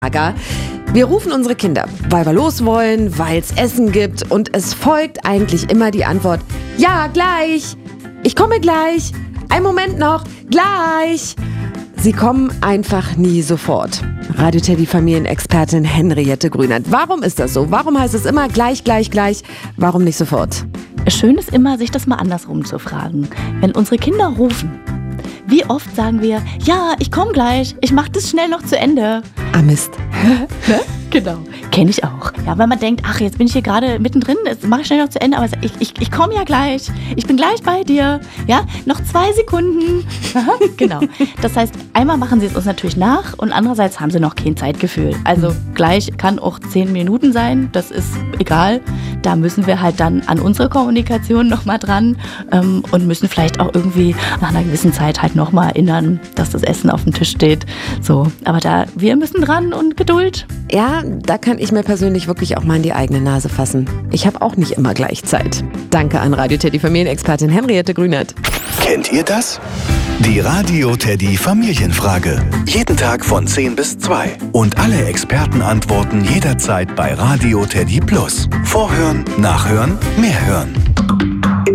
Wir rufen unsere Kinder, weil wir los wollen, weil es Essen gibt und es folgt eigentlich immer die Antwort: Ja, gleich, ich komme gleich, einen Moment noch, gleich. Sie kommen einfach nie sofort. Radio Teddy Familienexpertin Henriette Grünert. Warum ist das so? Warum heißt es immer gleich, gleich, gleich? Warum nicht sofort? Schön ist immer, sich das mal andersrum zu fragen. Wenn unsere Kinder rufen, wie oft sagen wir: Ja, ich komme gleich, ich mache das schnell noch zu Ende. Ah, Mist. Genau, kenne ich auch. Ja, weil man denkt, ach, jetzt bin ich hier gerade mittendrin, jetzt mache ich schnell noch zu Ende, aber ich komme ja gleich. Ich bin gleich bei dir. Ja, noch 2 Sekunden. Genau. Das heißt, einmal machen sie es uns natürlich nach und andererseits haben sie noch kein Zeitgefühl. Also gleich kann auch 10 Minuten sein, das ist egal. Da müssen wir halt dann an unsere Kommunikation nochmal dran und müssen vielleicht auch irgendwie nach einer gewissen Zeit halt nochmal erinnern, dass das Essen auf dem Tisch steht. So, aber wir müssen dran und Geduld. Ja, da kann ich mir persönlich wirklich auch mal in die eigene Nase fassen. Ich habe auch nicht immer gleich Zeit. Danke an Radio Teddy Familienexpertin Henriette Grünert. Kennt ihr das? Die Radio Teddy Familienfrage. Jeden Tag von 10 bis 2. Und alle Experten antworten jederzeit bei Radio Teddy Plus. Vorhören, nachhören, mehr hören.